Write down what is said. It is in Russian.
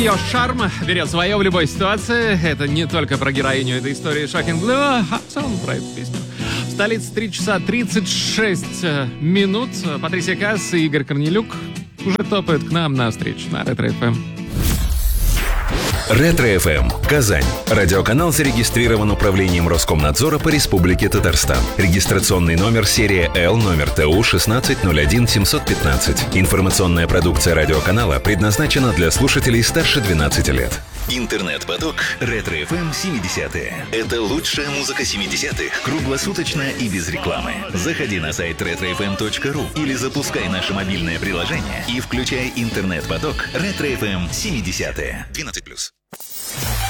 Ее шарм берет свое в любой ситуации. Это не только про героиню этой истории Shocking Blue, а в целом про эту песню. В столице 3 часа 36 минут. Патрисия Касс и Игорь Корнелюк уже топают к нам на встречу на Ретро-ФМ. Ретро-ФМ. Казань. Радиоканал зарегистрирован управлением Роскомнадзора по Республике Татарстан. Регистрационный номер серия Л, номер ТУ 1601715. Информационная продукция радиоканала предназначена для слушателей старше 12 лет. Интернет-поток Ретро-ФМ 70-е. Это лучшая музыка 70-х. Круглосуточно и без рекламы. Заходи на сайт retrofm.ru или запускай наше мобильное приложение и включай интернет-поток Ретро-ФМ 70-е. 12+.